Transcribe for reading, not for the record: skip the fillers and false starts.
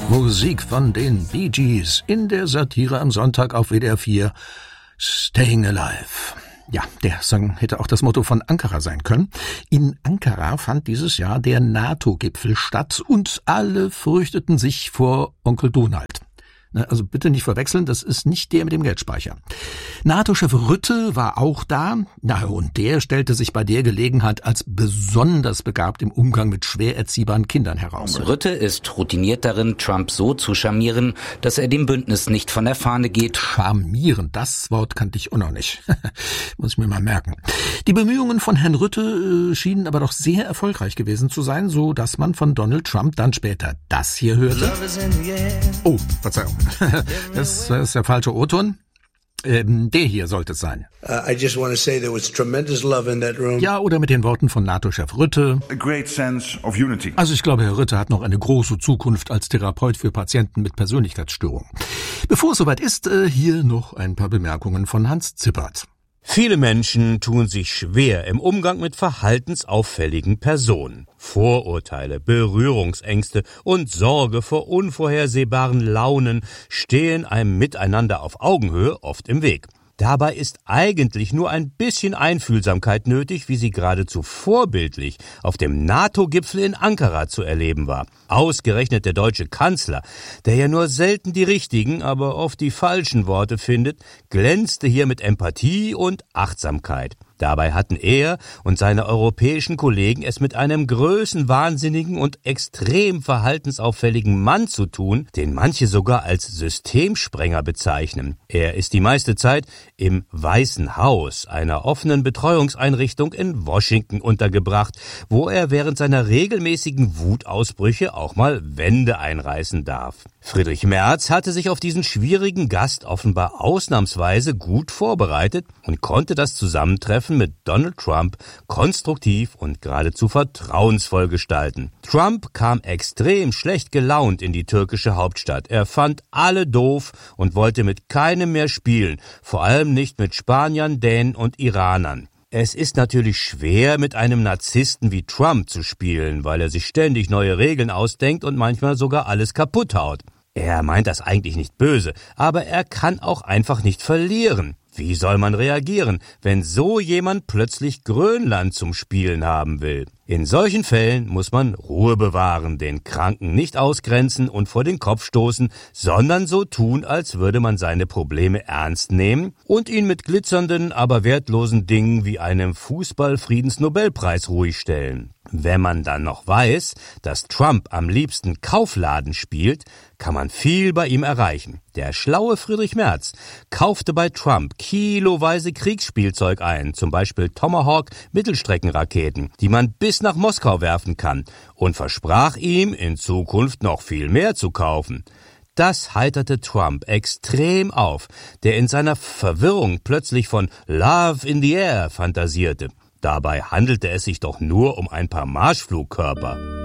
Musik von den Bee Gees in der Satire am Sonntag auf WDR 4. Staying Alive. Ja, der Song hätte auch das Motto von Ankara sein können. In Ankara fand dieses Jahr der NATO-Gipfel statt und alle fürchteten sich vor Onkel Donald. Also bitte nicht verwechseln, das ist nicht der mit dem Geldspeicher. NATO-Chef Rutte war auch da, und der stellte sich bei der Gelegenheit als besonders begabt im Umgang mit schwer erziehbaren Kindern heraus. Rutte ist routiniert darin, Trump so zu charmieren, dass er dem Bündnis nicht von der Fahne geht. Charmieren, das Wort kannte ich auch noch nicht. Muss ich mir mal merken. Die Bemühungen von Herrn Rutte schienen aber doch sehr erfolgreich gewesen zu sein, so dass man von Donald Trump dann später das hier hörte. Oh, Verzeihung. Das ist der falsche O-Ton. Der hier sollte es sein. I just want to say there was tremendous love in that room. Ja, oder mit den Worten von NATO-Chef Rutte. A great sense of unity. Also ich glaube, Herr Rutte hat noch eine große Zukunft als Therapeut für Patienten mit Persönlichkeitsstörungen. Bevor es soweit ist, hier noch ein paar Bemerkungen von Hans Zippert. Viele Menschen tun sich schwer im Umgang mit verhaltensauffälligen Personen. Vorurteile, Berührungsängste und Sorge vor unvorhersehbaren Launen stehen einem Miteinander auf Augenhöhe oft im Weg. Dabei ist eigentlich nur ein bisschen Einfühlsamkeit nötig, wie sie geradezu vorbildlich auf dem NATO-Gipfel in Ankara zu erleben war. Ausgerechnet der deutsche Kanzler, der ja nur selten die richtigen, aber oft die falschen Worte findet, glänzte hier mit Empathie und Achtsamkeit. Dabei hatten er und seine europäischen Kollegen es mit einem größenwahnsinnigen und extrem verhaltensauffälligen Mann zu tun, den manche sogar als Systemsprenger bezeichnen. Er ist die meiste Zeit im Weißen Haus, einer offenen Betreuungseinrichtung in Washington, untergebracht, wo er während seiner regelmäßigen Wutausbrüche auch mal Wände einreißen darf. Friedrich Merz hatte sich auf diesen schwierigen Gast offenbar ausnahmsweise gut vorbereitet und konnte das Zusammentreffen mit Donald Trump konstruktiv und geradezu vertrauensvoll gestalten. Trump kam extrem schlecht gelaunt in die türkische Hauptstadt. Er fand alle doof und wollte mit keinem mehr spielen, vor allem nicht mit Spaniern, Dänen und Iranern. Es ist natürlich schwer, mit einem Narzissten wie Trump zu spielen, weil er sich ständig neue Regeln ausdenkt und manchmal sogar alles kaputt haut. Er meint das eigentlich nicht böse, aber er kann auch einfach nicht verlieren. Wie soll man reagieren, wenn so jemand plötzlich Grönland zum Spielen haben will? In solchen Fällen muss man Ruhe bewahren, den Kranken nicht ausgrenzen und vor den Kopf stoßen, sondern so tun, als würde man seine Probleme ernst nehmen und ihn mit glitzernden, aber wertlosen Dingen wie einem Fußball-Friedensnobelpreis ruhig stellen. Wenn man dann noch weiß, dass Trump am liebsten Kaufladen spielt, kann man viel bei ihm erreichen. Der schlaue Friedrich Merz kaufte bei Trump kiloweise Kriegsspielzeug ein, zum Beispiel Tomahawk-Mittelstreckenraketen, die man bis nach Moskau werfen kann, und versprach ihm, in Zukunft noch viel mehr zu kaufen. Das heiterte Trump extrem auf, der in seiner Verwirrung plötzlich von Love in the Air fantasierte. Dabei handelte es sich doch nur um ein paar Marschflugkörper.